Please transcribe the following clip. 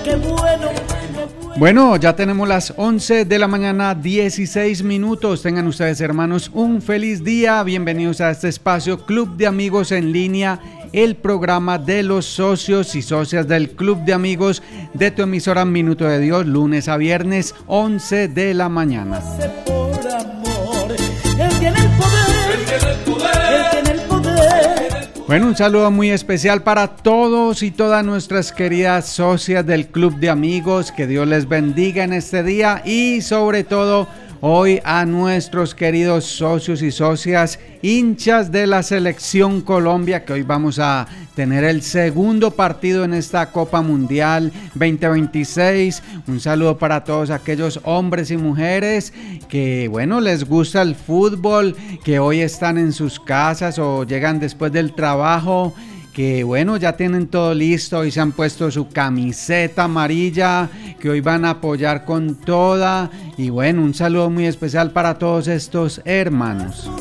Bueno, ya tenemos las 11 de la mañana, 16 minutos. Tengan ustedes, hermanos, un feliz día. Bienvenidos a este espacio Club de Amigos en Línea, el programa de los socios y socias del Club de Amigos de tu emisora Minuto de Dios, lunes a viernes, 11 de la mañana. Bueno, un saludo muy especial para todos y todas nuestras queridas socias del Club de Amigos. Que Dios les bendiga en este día y sobre todo hoy a nuestros queridos socios y socias hinchas de la Selección Colombia, que hoy vamos a tener el segundo partido en esta Copa Mundial 2026. Un saludo para todos aquellos hombres y mujeres que, bueno, les gusta el fútbol, que hoy están en sus casas o llegan después del trabajo, que bueno, ya tienen todo listo y se han puesto su camiseta amarilla, que hoy van a apoyar con toda. Y bueno, un saludo muy especial para todos estos hermanos.